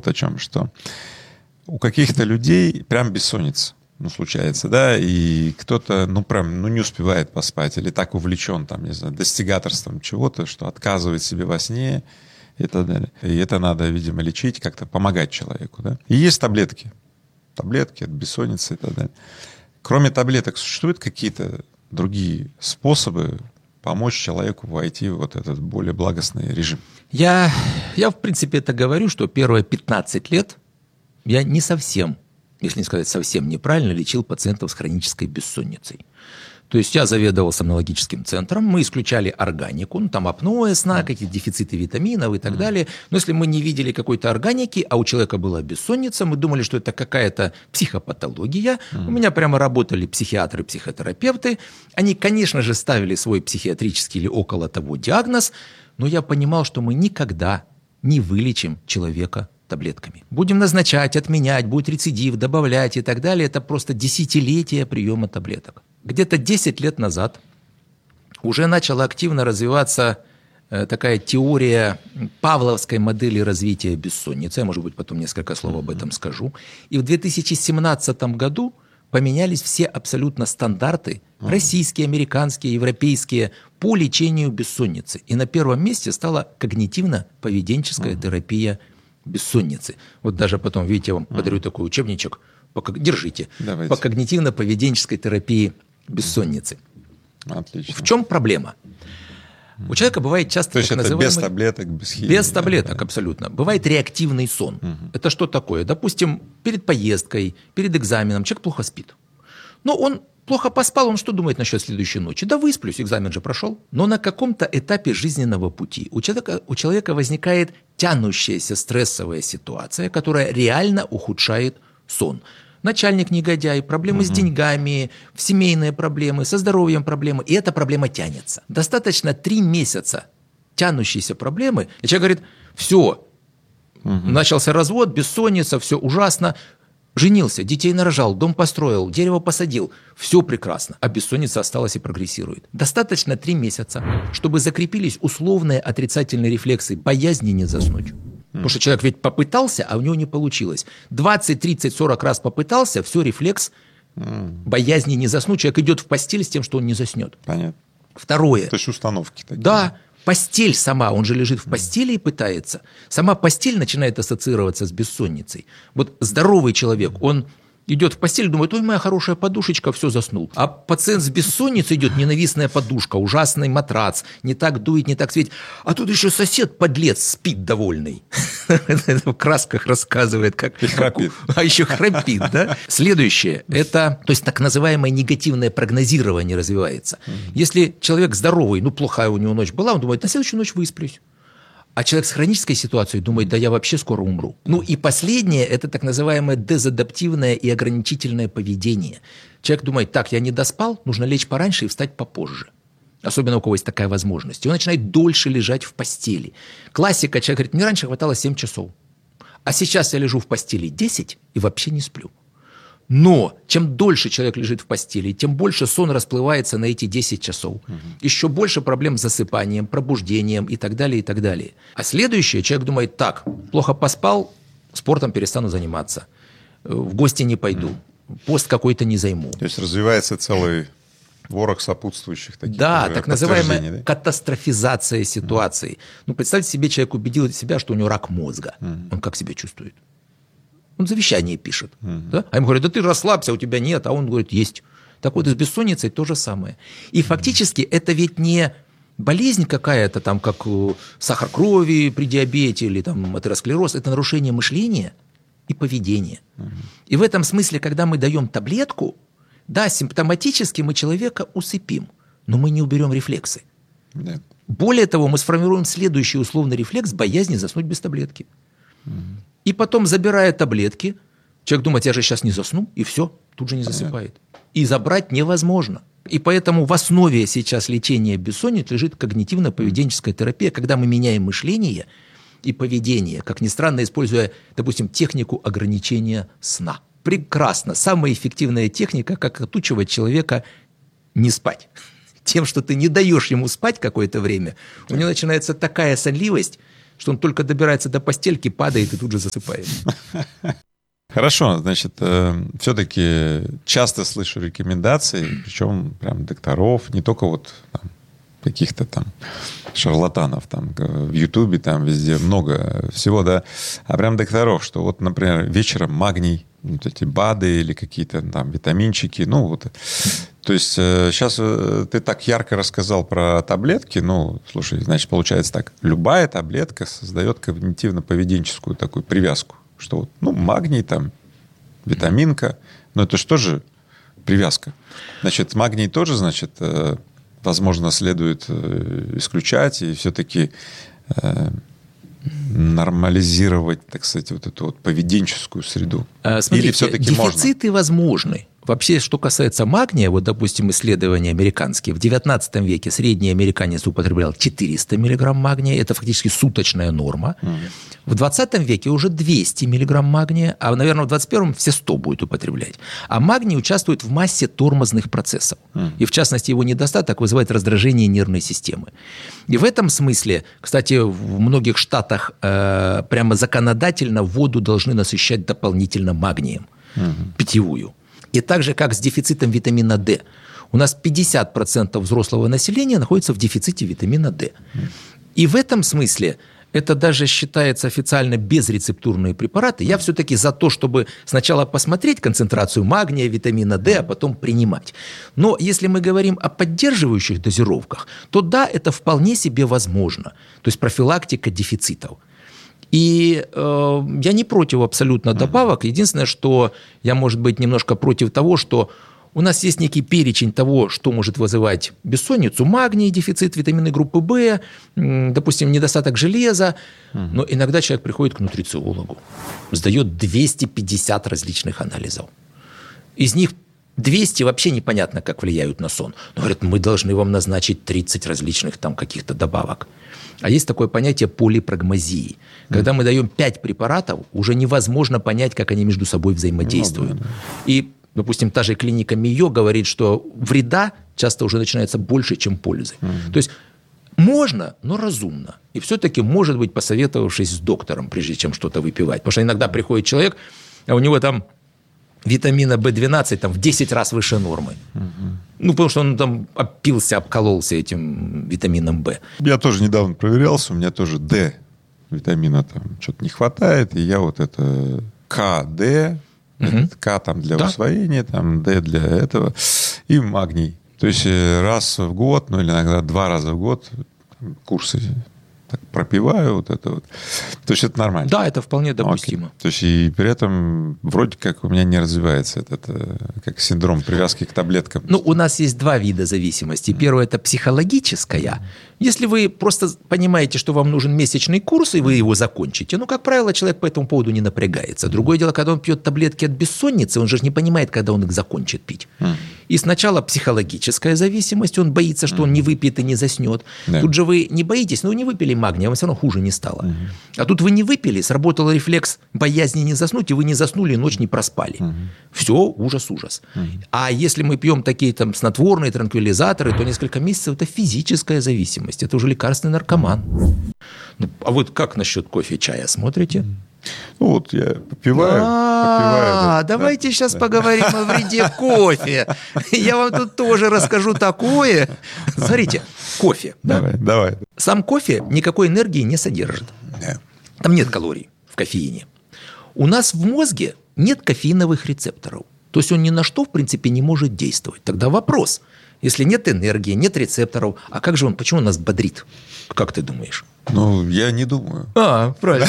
вот о чем, что у каких-то людей прям бессонница. Случается, да, и кто-то, не успевает поспать или так увлечен, там, не знаю, достигаторством чего-то, что отказывает себе во сне и так далее. И это надо, видимо, лечить, как-то помогать человеку, да. И есть таблетки от бессонницы и так далее. Кроме таблеток, существуют какие-то другие способы помочь человеку войти в вот этот более благостный режим? Я в принципе, это говорю, что первые 15 лет я не совсем, если не сказать совсем неправильно, лечил пациентов с хронической бессонницей. То есть я заведовал сомнологическим центром, мы исключали органику, там апноэ сна, какие-то дефициты витаминов и так далее. Но если мы не видели какой-то органики, а у человека была бессонница, мы думали, что это какая-то психопатология. У меня прямо работали психиатры, психотерапевты. Они, конечно же, ставили свой психиатрический или около того диагноз, но я понимал, что мы никогда не вылечим человека таблетками. Будем назначать, отменять, будет рецидив, добавлять и так далее. Это просто десятилетия приема таблеток. Где-то 10 лет назад уже начала активно развиваться такая теория павловской модели развития бессонницы. Я, может быть, потом несколько слов об этом скажу. И в 2017 году поменялись все абсолютно стандарты, российские, американские, европейские, по лечению бессонницы. И на первом месте стала когнитивно-поведенческая терапия бессонницы. Вот даже потом, видите, я вам подарю такой учебничек. Держите. Давайте. По когнитивно-поведенческой терапии бессонницы. Отлично. В чем проблема? У человека бывает часто То есть так это называемый... без таблеток, без химии? Без таблеток, абсолютно. Бывает реактивный сон. Это что такое? Допустим, перед поездкой, перед экзаменом человек плохо спит. Но он плохо поспал, он что думает насчет следующей ночи? Да высплюсь, экзамен же прошел. Но на каком-то этапе жизненного пути у человека возникает тянущаяся стрессовая ситуация, которая реально ухудшает сон. Начальник негодяй, проблемы с деньгами, семейные проблемы, со здоровьем проблемы. И эта проблема тянется. Достаточно 3 месяца тянущейся проблемы, и человек говорит, все, начался развод, бессонница, все ужасно. Женился, детей нарожал, дом построил, дерево посадил. Все прекрасно, а бессонница осталась и прогрессирует. Достаточно 3 месяца, чтобы закрепились условные отрицательные рефлексы боязни не заснуть. Потому что человек ведь попытался, а у него не получилось. 20, 30, 40 раз попытался, все, рефлекс боязни не заснуть. Человек идет в постель с тем, что он не заснет. Понятно. Второе. То есть установки такие. Да, постель сама, он же лежит в постели и пытается. Сама постель начинает ассоциироваться с бессонницей. Вот здоровый человек, он идет в постель, думает, ой, моя хорошая подушечка, все, заснул. А пациент с бессонницей идет, ненавистная подушка, ужасный матрац, не так дует, не так светит. А тут еще сосед, подлец, спит довольный. В красках рассказывает, как... И храпит. А еще храпит, да? Следующее, это, то есть так называемое негативное прогнозирование развивается. Если человек здоровый, плохая у него ночь была, он думает, на следующую ночь высплюсь. А человек с хронической ситуацией думает, да я вообще скоро умру. И последнее – это так называемое дезадаптивное и ограничительное поведение. Человек думает, так, я не доспал, нужно лечь пораньше и встать попозже. Особенно у кого есть такая возможность. И он начинает дольше лежать в постели. Классика, человек говорит, мне раньше хватало 7 часов. А сейчас я лежу в постели 10 и вообще не сплю. Но чем дольше человек лежит в постели, тем больше сон расплывается на эти 10 часов. Еще больше проблем с засыпанием, пробуждением и так далее, и так далее. А следующее, человек думает, так, плохо поспал, спортом перестану заниматься, в гости не пойду, пост какой-то не займу. То есть развивается целый ворох сопутствующих таких. Да, так называемая катастрофизация ситуации. Представьте себе, человек убедил себя, что у него рак мозга. Он как себя чувствует? Он завещание пишет. Да? А ему говорят, да ты расслабься, у тебя нет. А он говорит, есть. Так вот, и с бессонницей то же самое. И фактически это ведь не болезнь какая-то, там, как сахар крови при диабете или там, атеросклероз. Это нарушение мышления и поведения. И в этом смысле, когда мы даем таблетку, да, симптоматически мы человека усыпим, но мы не уберем рефлексы. Да. Более того, мы сформируем следующий условный рефлекс боязни заснуть без таблетки. И потом, забирая таблетки, человек думает, я же сейчас не засну, и все, тут же не засыпает. И забрать невозможно. И поэтому в основе сейчас лечения бессонницы лежит когнитивно-поведенческая терапия, когда мы меняем мышление и поведение, как ни странно, используя, допустим, технику ограничения сна. Прекрасно. Самая эффективная техника, как отучивать человека не спать. Тем, что ты не даешь ему спать какое-то время, у него начинается такая сонливость, что он только добирается до постельки, падает и тут же засыпает. Хорошо, значит, все-таки часто слышу рекомендации, причем прям докторов, не только вот там, каких-то там шарлатанов там в Ютубе, там везде много всего, да, а прям докторов, что вот, например, вечером магний, вот эти БАДы или какие-то там витаминчики, ну вот. То есть сейчас ты так ярко рассказал про таблетки, ну, слушай, значит, получается так, любая таблетка создает когнитивно-поведенческую такую привязку, что вот, ну, магний там, витаминка, но это что же привязка? Значит, магний тоже, значит, возможно, следует исключать и все-таки нормализировать, так сказать, вот эту вот поведенческую среду. Смотрите, или все-таки дефициты возможны. Вообще, что касается магния, вот, допустим, исследования американские, в 19 веке средний американец употреблял 400 мг магния, это фактически суточная норма. В 20 веке уже 200 мг магния, а, наверное, в 21-м все 100 будет употреблять. А магний участвует в массе тормозных процессов. И, в частности, его недостаток вызывает раздражение нервной системы. И в этом смысле, кстати, в многих штатах прямо законодательно воду должны насыщать дополнительно магнием, питьевую. И так же, как с дефицитом витамина D. У нас 50% взрослого населения находится в дефиците витамина D. И в этом смысле это даже считается официально безрецептурные препараты. Я все-таки за то, чтобы сначала посмотреть концентрацию магния, витамина D, а потом принимать. Но если мы говорим о поддерживающих дозировках, то да, это вполне себе возможно. То есть профилактика дефицитов. И я не против абсолютно добавок. Единственное, что я, может быть, немножко против того, что у нас есть некий перечень того, что может вызывать бессонницу. Магний, дефицит витаминной группы В, допустим, недостаток железа. Но иногда человек приходит к нутрициологу, сдает 250 различных анализов. Из них 200 вообще непонятно, как влияют на сон. Но говорят, мы должны вам назначить 30 различных там каких-то добавок. А есть такое понятие полипрагмазии. Когда мы даем 5 препаратов, уже невозможно понять, как они между собой взаимодействуют. И, допустим, та же клиника Мейо говорит, что вреда часто уже начинается больше, чем пользы. То есть можно, но разумно. И все-таки, может быть, посоветовавшись с доктором, прежде чем что-то выпивать. Потому что иногда приходит человек, а у него там витамина В12 там, в 10 раз выше нормы. Ну, потому что он там опился, обкололся этим витамином В. Я тоже недавно проверялся, у меня тоже D витамина там что-то не хватает, и я вот это КД, К там для усвоения, там Д для этого, и магний. То есть раз в год, ну или иногда 2 раза в год курсы так пропиваю вот это вот. То есть это нормально. Да, это вполне допустимо. То есть и при этом вроде как у меня не развивается этот как синдром привязки к таблеткам. Ну, у нас есть 2 вида зависимости. Первое – это психологическая. Если вы просто понимаете, что вам нужен месячный курс, и вы его закончите, ну, как правило, человек по этому поводу не напрягается. Другое дело, когда он пьет таблетки от бессонницы, он же не понимает, когда он их закончит пить. И сначала психологическая зависимость, он боится, что он не выпьет и не заснет. Да. Тут же вы не боитесь, но вы не выпили магния, вам все равно хуже не стало. А тут вы не выпили, сработал рефлекс боязни не заснуть, и вы не заснули, ночь не проспали. Все, ужас. А если мы пьем такие там снотворные, транквилизаторы, то несколько месяцев это физическая зависимость. Это уже лекарственный наркоман. Ну, а вот как насчет кофе и чая смотрите? Ну вот я попиваю. Давайте сейчас поговорим о вреде кофе. Я вам тут тоже расскажу такое. Смотрите, кофе. Давай. Сам кофе никакой энергии не содержит. Там нет калорий в кофеине. У нас в мозге нет кофеиновых рецепторов. То есть он ни на что, в принципе, не может действовать. Тогда вопрос. Если нет энергии, нет рецепторов, а как же он, почему он нас бодрит? Как ты думаешь? Ну, я не думаю. Правильно.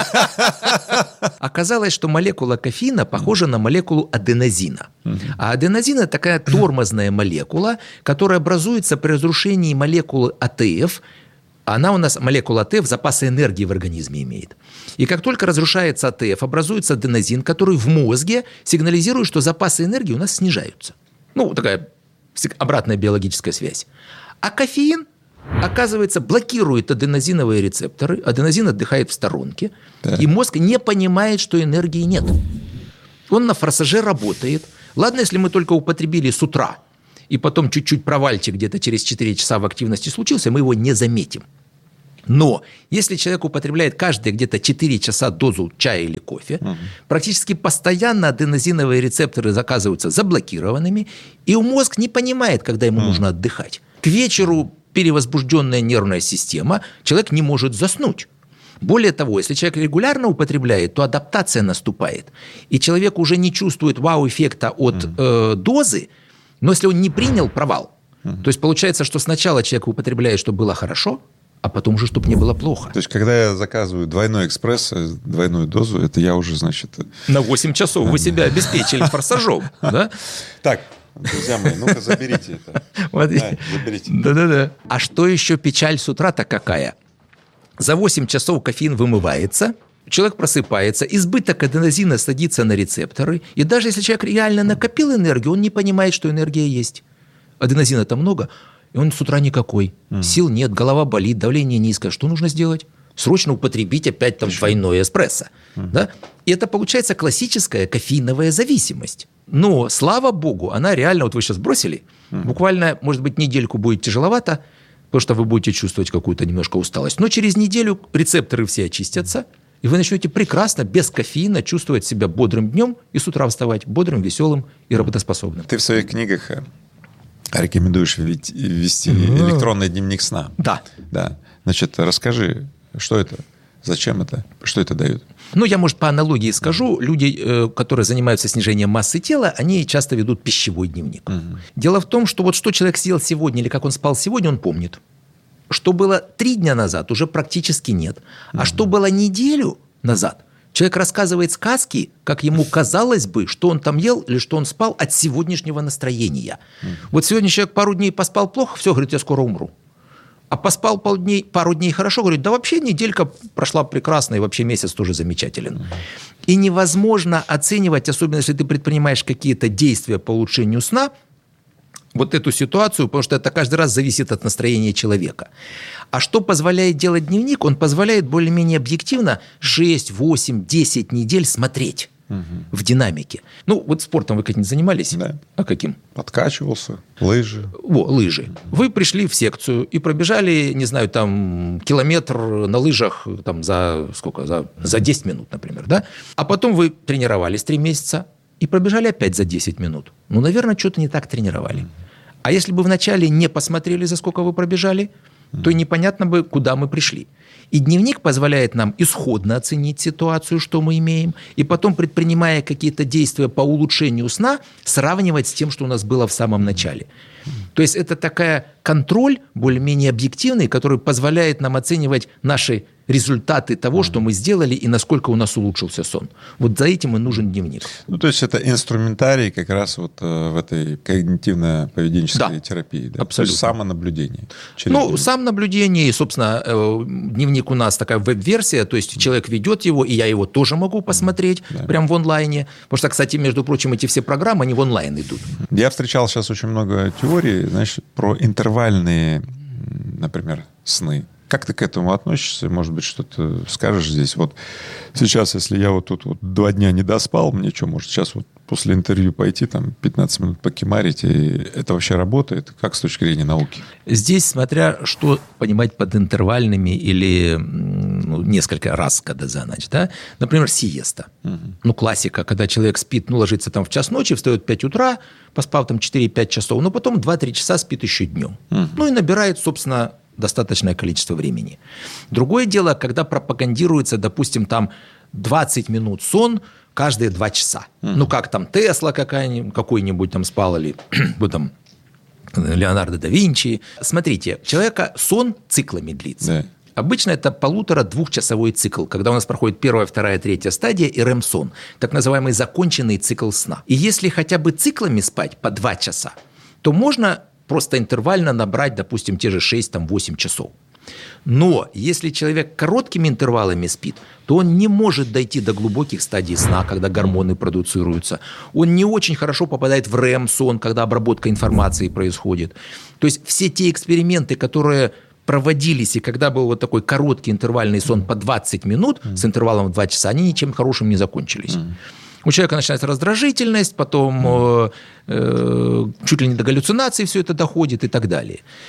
Оказалось, что молекула кофеина похожа на молекулу аденозина. А аденозин – это такая тормозная молекула, которая образуется при разрушении молекулы АТФ. Она у нас, молекула АТФ, запасы энергии в организме имеет. И как только разрушается АТФ, образуется аденозин, который в мозге сигнализирует, что запасы энергии у нас снижаются. Ну, такая обратная биологическая связь. А кофеин, оказывается, блокирует аденозиновые рецепторы. Аденозин отдыхает в сторонке. Да. И мозг не понимает, что энергии нет. Он на форсаже работает. Ладно, если мы только употребили с утра, и потом чуть-чуть провальчик где-то через 4 часа в активности случился, мы его не заметим. Но если человек употребляет каждые где-то 4 часа дозу чая или кофе, практически постоянно аденозиновые рецепторы оказываются заблокированными, и мозг не понимает, когда ему нужно отдыхать. К вечеру перевозбужденная нервная система, человек не может заснуть. Более того, если человек регулярно употребляет, то адаптация наступает. И человек уже не чувствует вау-эффекта от дозы, но если он не принял, провал. То есть получается, что сначала человек употребляет, чтобы было хорошо, а потом уже, чтобы не было плохо. То есть, когда я заказываю двойной экспрессо, двойную дозу, это я уже, значит... На 8 часов вы себя обеспечили форсажом, да? Так, друзья мои, ну-ка заберите это. Заберите. Да-да-да. А что еще печаль с утра-то какая? За 8 часов кофеин вымывается, человек просыпается, избыток аденозина садится на рецепторы, и даже если человек реально накопил энергию, он не понимает, что энергия есть. Аденозина-то много, и он с утра никакой. Сил нет, голова болит, давление низкое. Что нужно сделать? Срочно употребить опять там двойное эспрессо. Да? И это получается классическая кофеиновая зависимость. Но, слава богу, она реально, вот вы сейчас бросили, буквально, может быть, недельку будет тяжеловато, потому что вы будете чувствовать какую-то немножко усталость. Но через неделю рецепторы все очистятся, и вы начнете прекрасно, без кофеина, чувствовать себя бодрым днем и с утра вставать бодрым, веселым и работоспособным. Ты в своих книгах рекомендуешь вести электронный дневник сна. Да. Да. Значит, расскажи, что это, зачем это, что это дает? Ну, я, может, по аналогии скажу. Люди, которые занимаются снижением массы тела, они часто ведут пищевой дневник. Дело в том, что вот что человек съел сегодня или как он спал сегодня, он помнит. Что было 3 дня назад, уже практически нет. А что было неделю назад, человек рассказывает сказки, как ему казалось бы, что он там ел или что он спал от сегодняшнего настроения. Вот сегодня человек пару дней поспал плохо, все, говорит, я скоро умру. А поспал пару дней хорошо, говорит, да вообще неделька прошла прекрасно, и вообще месяц тоже замечателен. И невозможно оценивать, особенно если ты предпринимаешь какие-то действия по улучшению сна, вот эту ситуацию, потому что это каждый раз зависит от настроения человека. А что позволяет делать дневник? Он позволяет более-менее объективно 6, 8, 10 недель смотреть в динамике. Ну, вот спортом вы как-нибудь занимались? Да. А каким? Подкачивался, лыжи. Лыжи. Вы пришли в секцию и пробежали, не знаю, там, километр на лыжах там, за 10 минут, например, да? А потом вы тренировались 3 месяца и пробежали опять за 10 минут. Ну, наверное, что-то не так тренировали. А если бы вначале не посмотрели, за сколько вы пробежали, то и непонятно бы, куда мы пришли. И дневник позволяет нам исходно оценить ситуацию, что мы имеем, и потом, предпринимая какие-то действия по улучшению сна, сравнивать с тем, что у нас было в самом начале. То есть это такой контроль более-менее объективный, который позволяет нам оценивать наши результаты того, что мы сделали и насколько у нас улучшился сон. Вот за этим и нужен дневник. Ну, то есть это инструментарий как раз вот в этой когнитивно-поведенческой терапии. Да? Абсолютно. То есть самонаблюдение. Самонаблюдение, и, собственно, дневник у нас такая веб-версия, то есть человек ведет его, и я его тоже могу посмотреть прямо в онлайне. Потому что, кстати, между прочим, эти все программы, они в онлайн идут. Я встречал сейчас очень много теорий, значит, про интервальные, например, сны. Как ты к этому относишься? Может быть, что-то скажешь здесь? Вот сейчас, если я вот тут 2 дня не доспал, мне что, может, сейчас вот после интервью пойти, там, 15 минут покемарить, и это вообще работает? Как с точки зрения науки? Здесь, смотря что понимать под интервальными или несколько раз, когда за ночь, да? Например, сиеста. Классика, когда человек спит, ложится там в час ночи, встает в 5 утра, поспав там 4-5 часов, но потом 2-3 часа спит еще днем. И набирает, собственно, достаточное количество времени. Другое дело, когда пропагандируется, допустим, там 20 минут сон каждые 2 часа. Как там Тесла какой-нибудь там спал, или там Леонардо да Винчи. Смотрите, человека сон циклами длится. Да. Обычно это 1,5-2-часовой цикл, когда у нас проходит 1, 2, 3 стадия и REM-сон, так называемый законченный цикл сна. И если хотя бы циклами спать по 2 часа, то можно просто интервально набрать, допустим, те же 6-8 часов. Но если человек короткими интервалами спит, то он не может дойти до глубоких стадий сна, когда гормоны продуцируются. Он не очень хорошо попадает в REM-сон, когда обработка информации происходит. То есть все те эксперименты, которые проводились, и когда был вот такой короткий интервальный сон по 20 минут с интервалом в 2 часа, они ничем хорошим не закончились. У человека начинается раздражительность, потом чуть ли не до галлюцинаций все это доходит и так далее.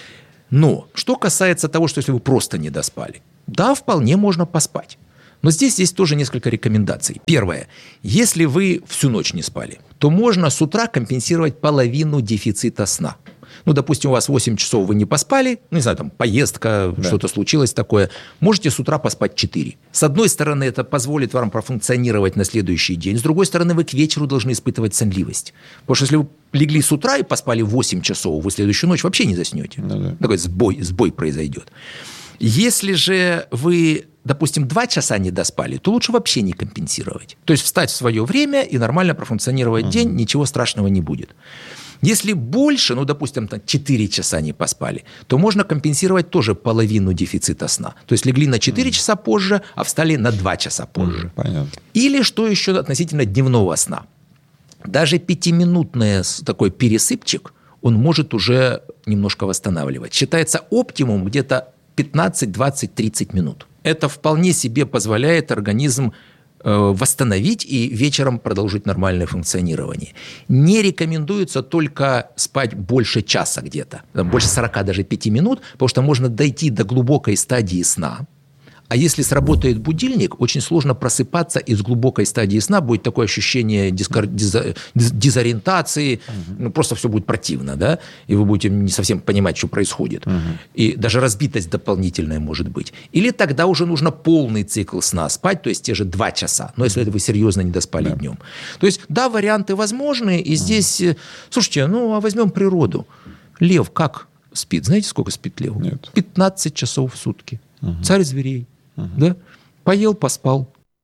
Но что касается того, что если вы просто не доспали, да, вполне можно поспать. Но здесь есть тоже несколько рекомендаций. Первое. Если вы всю ночь не спали, то можно с утра компенсировать половину дефицита сна. Ну, допустим, у вас 8 часов вы не поспали, ну, не знаю, там, поездка, что-то случилось такое. Можете с утра поспать 4. С одной стороны, это позволит вам профункционировать на следующий день. С другой стороны, вы к вечеру должны испытывать сонливость. Потому что если вы легли с утра и поспали 8 часов, вы следующую ночь вообще не заснете. Такой сбой произойдет. Если же вы, допустим, 2 часа не доспали, то лучше вообще не компенсировать. То есть встать в свое время и нормально профункционировать день, ничего страшного не будет. Если больше, ну, допустим, 4 часа не поспали, то можно компенсировать тоже половину дефицита сна. То есть легли на 4 часа позже, а встали на 2 часа позже. Понятно. Или что еще относительно дневного сна. Даже 5-минутный такой пересыпчик, он может уже немножко восстанавливать. Считается оптимум где-то 15, 20, 30 минут. Это вполне себе позволяет организм восстановить и вечером продолжить нормальное функционирование. Не рекомендуется только спать больше часа где-то, больше 40 даже 5 минут, потому что можно дойти до глубокой стадии сна. А если сработает будильник, очень сложно просыпаться из глубокой стадии сна. Будет такое ощущение дезориентации. Ну, просто все будет противно, да? И вы будете не совсем понимать, что происходит. И даже разбитость дополнительная может быть. Или тогда уже нужно полный цикл сна спать, то есть те же 2 часа. Но если вы серьезно не доспали днем. То есть, да, варианты возможны. И здесь, слушайте, ну, а возьмем природу. Лев как спит? Знаете, сколько спит лев? Нет. 15 часов в сутки. Царь зверей. Да? Поел, поспал.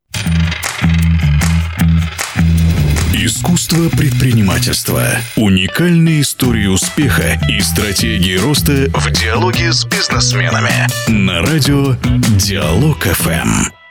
Искусство предпринимательства. Уникальные истории успеха и стратегии роста в диалоге с бизнесменами. На радио Диалог ФМ.